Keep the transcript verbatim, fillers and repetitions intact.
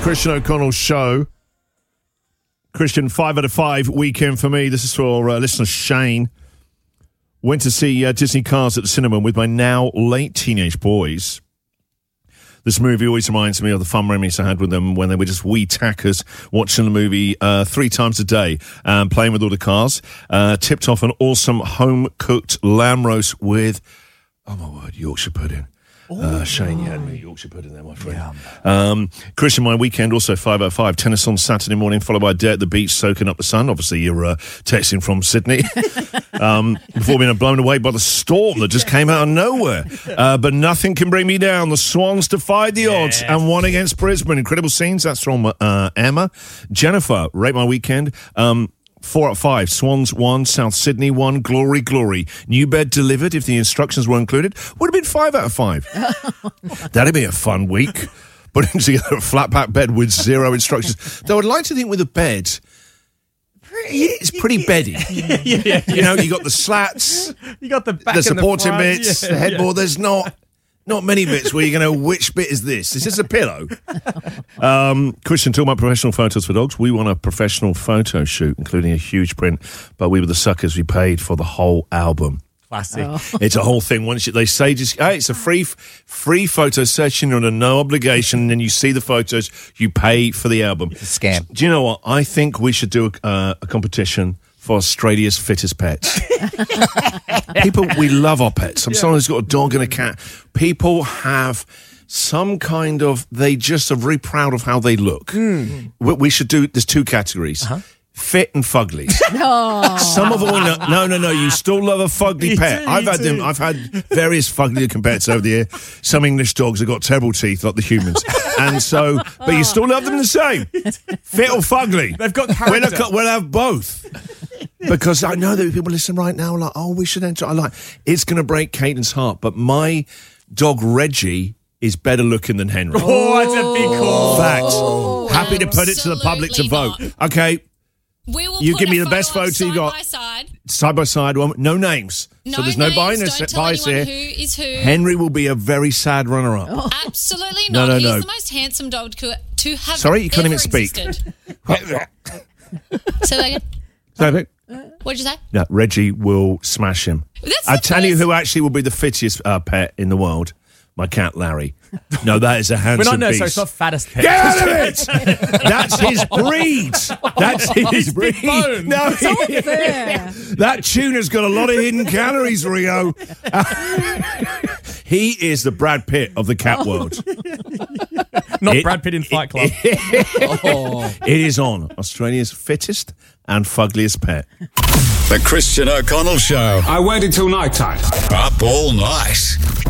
Christian O'Connell Show. Christian, five out of five weekend for me. This is for uh, listener Shane. Went to see uh, Disney Cars at the cinema with my now late teenage boys. This movie always reminds me of the fun memories I had with them when they were just wee tackers watching the movie uh, three times a day and playing with all the cars. Uh, tipped off an awesome home-cooked lamb roast with, oh my word, Yorkshire pudding. Uh, Shane, you had me Yorkshire pudding there, my friend. Yeah. Um, Christian, my weekend, also five oh five. Tennis on Saturday morning, followed by a day at the beach, soaking up the sun. Obviously, you're uh, texting from Sydney. um, before being blown away by the storm that just came out of nowhere. Uh, but nothing can bring me down. The Swans defied the odds yes. and won against Brisbane. Incredible scenes. That's from uh, Emma. Jennifer, rate my weekend. Um, Four out of five. Swans one, South Sydney one, glory, glory. New bed delivered if the instructions were included. Would have been five out of five. That'd be a fun week. Putting together a flat pack bed with zero instructions. Though I'd like to think with a bed, it's pretty beddy. yeah, yeah, yeah. You know, you got the slats, you got the back the supporting the front. bits, yeah, the headboard. Yeah. There's not. Not many bits where you're going to know which bit is this. Is this a pillow? um, Christian, talking about professional photos for dogs. We want a professional photo shoot, including a huge print, but we were the suckers. We paid for the whole album. Classic. Oh. It's a whole thing. Once you, they say, just hey, it's a free free photo session. You're under no obligation, and then you see the photos. You pay for the album. It's a scam. Do you know what? I think we should do a, uh, a competition for Australia's fittest pets. People, we love our pets. I'm yeah. someone who's got a dog and a cat. People have some kind of, they just are very proud of how they look. Mm. We, we should do, there's two categories. Uh-huh. Fit and fugly. No. Some of all, no, no, no, no. You still love a fugly You pet. do, I've had do. them. I've had various fugly looking pets over the year. Some English dogs have got terrible teeth like the humans, and so, but you still love them the same. Fit or fugly. They've got character. We'll, we'll have both. Because I know that people listen right now are like, oh, we should enter. I like it's going to break Caden's heart, but my dog Reggie is better looking than Henry. Oh, that's a big call. Fact. Oh, Happy to put it to the public to vote. Not. Okay. We will You put give me a the best photo photo you side got. by side. Side by side, one, no names. No so there's no names. bias, Don't tell bias anyone here. who is who. Henry will be a very sad runner-up. Oh. Absolutely No, not. no, He's no. the most handsome dog to, to have Sorry, you couldn't ever even speak. existed. Say that again. So, What did you say? yeah, Reggie will smash him. That's I the tell you first- who actually will be the fittest uh, pet in the world. My cat, Larry. No, that is a We're handsome not, no, beast. so it's not fattest pet. Get out of it! That's his breed. That's his breed. bone. No, Fair. that tuna's got a lot of hidden calories, Rio. He is the Brad Pitt of the cat world. Not It- Brad Pitt in Fight Club. Oh. It is on Australia's fittest and fuggliest pet. The Christian O'Connell Show. I waited till night time. Up all night.